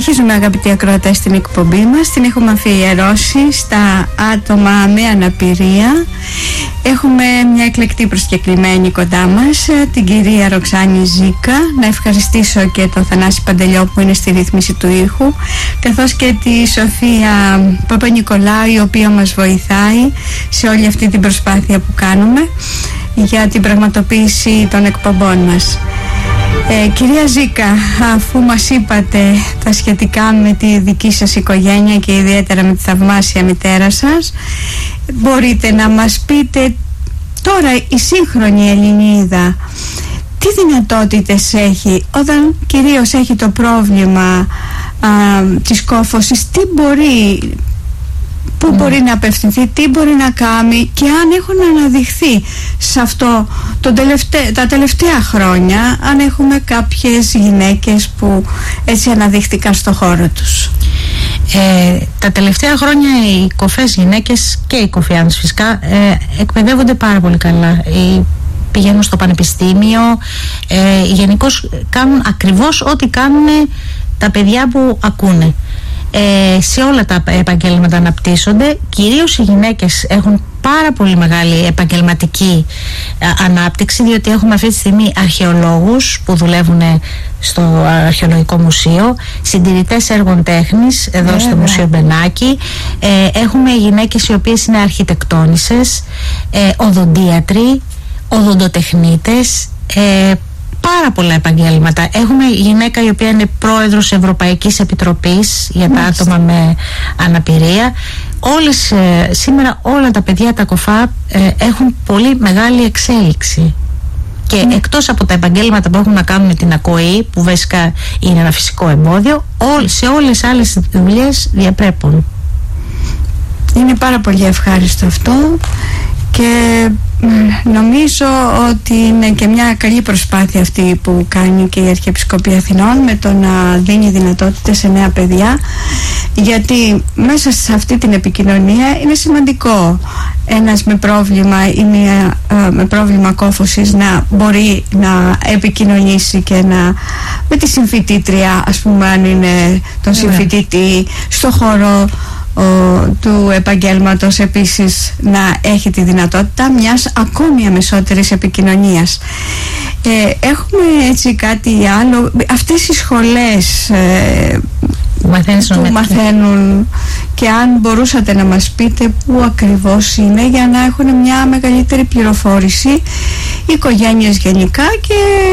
Συνεχίζουμε, αγαπητοί ακροατές, την εκπομπή μας. Την έχουμε αφιερώσει στα άτομα με αναπηρία. Έχουμε μια εκλεκτή προσκεκλημένη κοντά μας, την κυρία Ροξάνη Ζήκα. Να ευχαριστήσω και τον Θανάση Παντελιό που είναι στη ρύθμιση του ήχου, καθώς και τη Σοφία Παπα-Νικολάου, η οποία μας βοηθάει σε όλη αυτή την προσπάθεια που κάνουμε για την πραγματοποίηση των εκπομπών μας. Κυρία Ζήκα, αφού μας είπατε τα σχετικά με τη δική σας οικογένεια και ιδιαίτερα με τη θαυμάσια μητέρα σας, μπορείτε να μας πείτε τώρα η σύγχρονη Ελληνίδα τι δυνατότητες έχει όταν κυρίως έχει το πρόβλημα της κόφωσης, τι μπορεί, πού μπορεί να απευθυνθεί, τι μπορεί να κάνει, και αν έχουν αναδειχθεί σε αυτό τα τελευταία χρόνια, αν έχουμε κάποιες γυναίκες που έτσι αναδείχθηκαν στο χώρο τους. Τα τελευταία χρόνια οι κοφές γυναίκες και οι κοφιάνες φυσικά εκπαιδεύονται πάρα πολύ καλά. Πηγαίνουν στο πανεπιστήμιο, γενικώς κάνουν ακριβώς ό,τι κάνουν τα παιδιά που ακούνε. Σε όλα τα επαγγέλματα αναπτύσσονται. Κυρίως οι γυναίκες έχουν πάρα πολύ μεγάλη επαγγελματική ανάπτυξη, διότι έχουμε αυτή τη στιγμή αρχαιολόγους που δουλεύουν στο Αρχαιολογικό Μουσείο, συντηρητές έργων τέχνης εδώ στο Μουσείο Μπενάκη, έχουμε γυναίκες οι οποίες είναι αρχιτεκτόνισσες, οδοντίατροι, οδοντοτεχνίτες, πάρα πολλά επαγγέλματα. Έχουμε γυναίκα η οποία είναι πρόεδρος Ευρωπαϊκής Επιτροπής για τα άτομα με αναπηρία. Σήμερα όλα τα παιδιά τα κοφά έχουν πολύ μεγάλη εξέλιξη. Και εκτός από τα επαγγέλματα που έχουν να κάνουν με την ακοή, που βασικά είναι ένα φυσικό εμπόδιο, σε όλες τις άλλες δουλειές διαπρέπουν. Είναι πάρα πολύ ευχάριστο αυτό και νομίζω ότι είναι και μια καλή προσπάθεια αυτή που κάνει και η Αρχιεπισκοπή Αθηνών με το να δίνει δυνατότητες σε νέα παιδιά, γιατί μέσα σε αυτή την επικοινωνία είναι σημαντικό ένας με πρόβλημα ή μία με πρόβλημα κόφωσης να μπορεί να επικοινωνήσει και με τη συμφοιτήτρια, ας πούμε, αν είναι τον συμφοιτητή στο χώρο του επαγγέλματος, επίσης να έχει τη δυνατότητα μιας ακόμη αμεσότερης επικοινωνίας. Έχουμε έτσι κάτι άλλο, αυτές οι σχολές που μαθαίνουν, και αν μπορούσατε να μας πείτε πού ακριβώς είναι, για να έχουν μια μεγαλύτερη πληροφόρηση οι οικογένειες γενικά και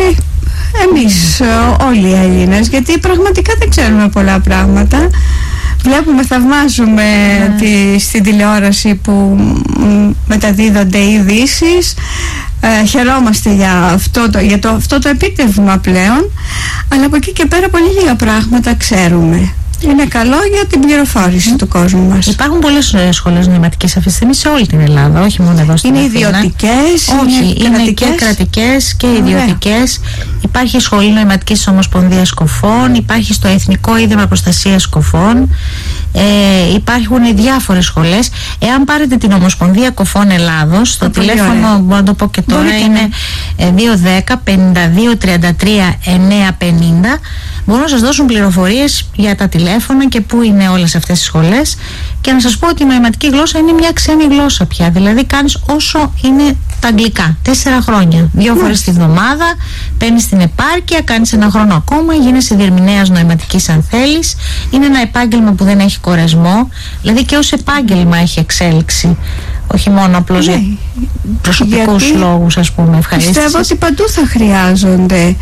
εμείς όλοι οι Έλληνες, γιατί πραγματικά δεν ξέρουμε πολλά πράγματα. Βλέπουμε, θαυμάζουμε στην τηλεόραση που μεταδίδονται οι ειδήσεις, χαιρόμαστε για αυτό το επίτευγμα πλέον, αλλά από εκεί και πέρα πολύ λίγα πράγματα ξέρουμε. Είναι καλό για την πληροφόρηση του κόσμου μας. Υπάρχουν πολλές σχολές νοηματικής αυτή τη στιγμή σε όλη την Ελλάδα, όχι μόνο εδώ στην Αθήνα. Είναι ιδιωτικές? Όχι, είναι και κρατικές και ιδιωτικές. Υπάρχει σχολή νοηματικής Ομοσπονδίας Κοφών, υπάρχει στο Εθνικό Ίδρυμα Προστασίας Κοφών, υπάρχουν διάφορες σχολές. Εάν πάρετε την Ομοσπονδία Κοφών Ελλάδος, το τηλέφωνο, μπορώ να το πω και τώρα, είναι 210 52 33 950. Μπορούν να σας δώσουν πληροφορίες για τα τηλέφωνα και πού είναι όλες αυτές τις σχολές. Και να σας πω ότι η νοηματική γλώσσα είναι μια ξένη γλώσσα πια. Δηλαδή κάνεις όσο είναι τα αγγλικά. 4 χρόνια. 2 φορές τη βδομάδα παίρνεις την επάρκεια, κάνεις 1 χρόνο ακόμα, γίνεσαι διερμηνέας νοηματικής αν θέλεις. Είναι ένα επάγγελμα που δεν έχει κορεσμό. Δηλαδή και ως επάγγελμα έχει εξέλιξη. Όχι μόνο απλώς για προσωπικούς λόγους, ας πούμε, ευχαρίστησης. Πιστεύω ότι παντού θα χρειάζονται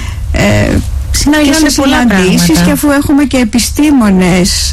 και σε συναντήσεις, και αφού έχουμε και επιστήμονες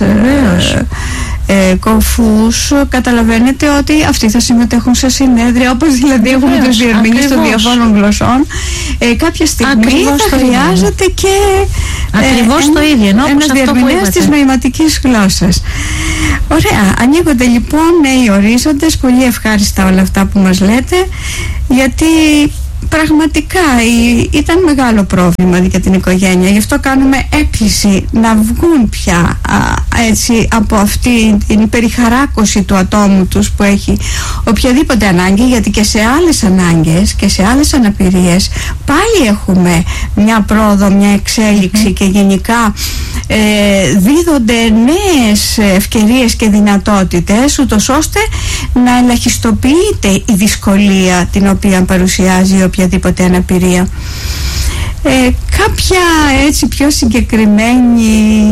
κοφούς, καταλαβαίνετε ότι αυτοί θα συμμετέχουν σε συνέδρια, όπως δηλαδή έχουμε τους διερμηνείς των διαφόρων γλωσσών. Κάποια στιγμή θα χρειάζεται και ακριβώς το ίδιο, ένας διερμηνέας της νοηματικής γλώσσας. Ωραία, ανοίγονται λοιπόν νέοι ορίζοντες. Πολύ ευχάριστα όλα αυτά που μας λέτε, γιατί πραγματικά ήταν μεγάλο πρόβλημα για την οικογένεια. Γι' αυτό κάνουμε έκκληση να βγουν πια έτσι από αυτή την περιχαράκωση του ατόμου τους που έχει οποιαδήποτε ανάγκη, γιατί και σε άλλες ανάγκες και σε άλλες αναπηρίες πάλι έχουμε μια πρόοδο, μια εξέλιξη και γενικά δίδονται νέες ευκαιρίες και δυνατότητες, ούτως ώστε να ελαχιστοποιείται η δυσκολία την οποία παρουσιάζει οποιαδήποτε αναπηρία. Κάποια έτσι πιο συγκεκριμένη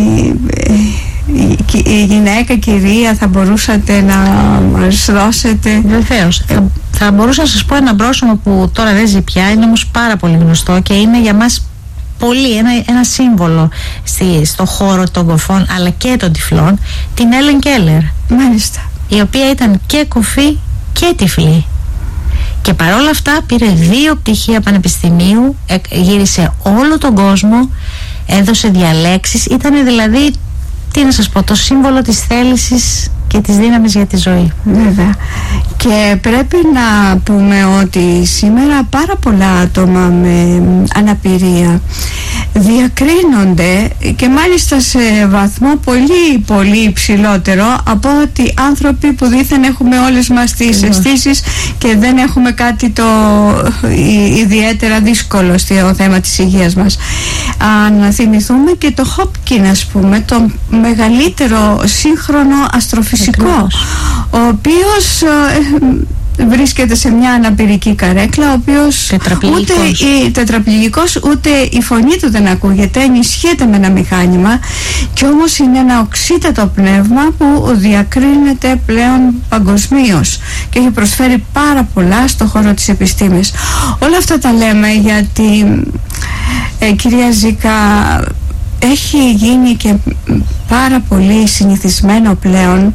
η γυναίκα, κυρία, θα μπορούσατε να μας δώσετε? Βεβαίως. Θα μπορούσα να σας πω ένα πρόσωπο που τώρα δεν ζει πια, είναι όμως πάρα πολύ γνωστό και είναι για μας πολύ ένα σύμβολο στο χώρο των κοφών αλλά και των τυφλών, την Έλεν Κέλλερ. Μάλιστα. Η οποία ήταν και κοφή και τυφλή. Και παρόλα αυτά πήρε 2 πτυχία πανεπιστημίου, γύρισε όλο τον κόσμο, έδωσε διαλέξεις, ήταν δηλαδή, τι να σας πω, το σύμβολο της θέλησης και της δύναμης για τη ζωή. Βέβαια. Και πρέπει να πούμε ότι σήμερα πάρα πολλά άτομα με αναπηρία διακρίνονται, και μάλιστα σε βαθμό πολύ πολύ υψηλότερο από ότι άνθρωποι που δήθεν έχουμε όλες μας τις αισθήσεις και δεν έχουμε κάτι το ιδιαίτερα δύσκολο στο θέμα της υγείας μας. Αν θυμηθούμε και το Hopkins, ας πούμε, το μεγαλύτερο σύγχρονο αστροφυσικό, ο οποίος βρίσκεται σε μια αναπηρική καρέκλα, ο οποίος τετραπληγικός, ούτε η φωνή του δεν ακούγεται, ενισχύεται με ένα μηχάνημα, και όμως είναι ένα οξύτατο πνεύμα που διακρίνεται πλέον παγκοσμίως και έχει προσφέρει πάρα πολλά στο χώρο της επιστήμης. Όλα αυτά τα λέμε γιατί, κυρία Ζήκα, έχει γίνει και πάρα πολύ συνηθισμένο πλέον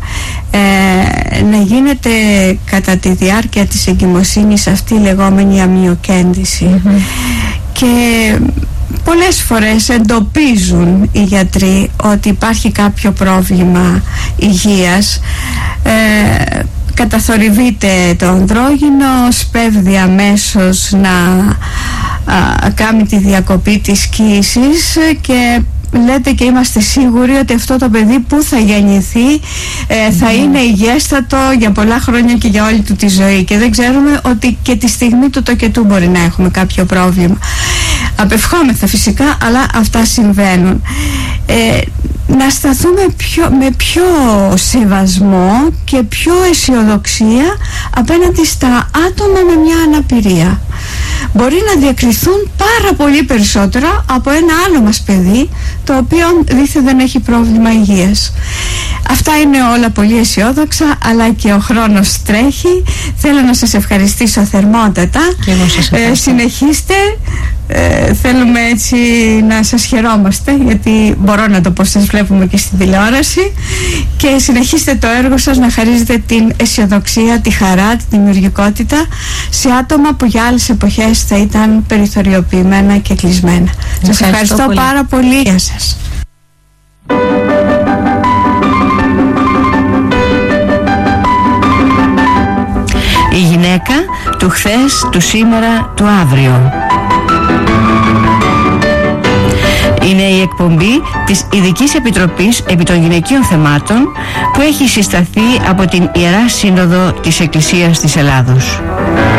να γίνεται κατά τη διάρκεια της εγκυμοσύνης αυτή η λεγόμενη αμιοκέντηση. Και πολλές φορές εντοπίζουν οι γιατροί ότι υπάρχει κάποιο πρόβλημα υγείας, καταθορυβείται το ανδρόγυνο, σπέβδει αμέσως να κάνει τη διακοπή της κύησης και λέτε και είμαστε σίγουροι ότι αυτό το παιδί που θα γεννηθεί θα είναι υγιέστατο για πολλά χρόνια και για όλη του τη ζωή, και δεν ξέρουμε ότι και τη στιγμή του τοκετού μπορεί να έχουμε κάποιο πρόβλημα. Απευχόμεθα φυσικά, αλλά αυτά συμβαίνουν. Να σταθούμε με πιο σεβασμό και πιο αισιοδοξία απέναντι στα άτομα με μια αναπηρία. Μπορεί να διακριθούν πάρα πολύ περισσότερο από ένα άλλο μας παιδί, το οποίο δήθεν δεν έχει πρόβλημα υγείας. Αυτά είναι όλα πολύ αισιόδοξα, αλλά και ο χρόνος τρέχει. Θέλω να σας ευχαριστήσω θερμότατα. Συνεχίστε. Θέλουμε έτσι να σας χαιρόμαστε, γιατί μπορώ να το πω, σας βλέπουμε και στην τηλεόραση, και συνεχίστε το έργο σας να χαρίζετε την αισιοδοξία, τη χαρά, τη δημιουργικότητα σε άτομα που για άλλες εποχές θα ήταν περιθωριοποιημένα και κλεισμένα. Σας ευχαριστώ πολύ. Πάρα πολύ. Γεια σας. Η γυναίκα του χθες, του σήμερα, του αύριο. Είναι η εκπομπή της Ειδικής Επιτροπής επί των Γυναικείων Θεμάτων που έχει συσταθεί από την Ιερά Σύνοδο της Εκκλησίας της Ελλάδος.